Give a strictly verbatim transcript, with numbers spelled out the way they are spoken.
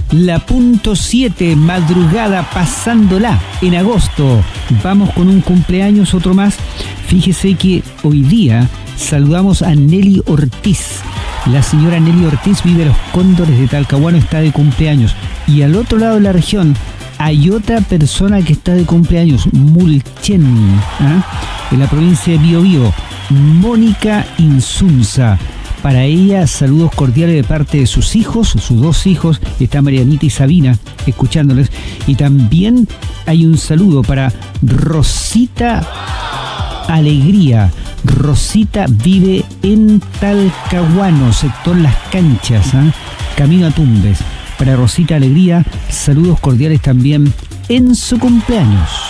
La punto siete, madrugada pasándola en agosto. Vamos con un cumpleaños, otro más. Fíjese que hoy día saludamos a Nelly Ortiz. La señora Nelly Ortiz vive en Los Cóndores de Talcahuano, está de cumpleaños. Y al otro lado de la región hay otra persona que está de cumpleaños, Mulchen, ¿eh? en la provincia de Biobío, Mónica Insunza. Para ella, saludos cordiales de parte de sus hijos, sus dos hijos, está Marianita y Sabina, escuchándoles. Y también hay un saludo para Rosita Alegría. Rosita vive en Talcahuano, sector Las Canchas, ¿eh? camino a Tumbes. Para Rosita Alegría, saludos cordiales también en su cumpleaños.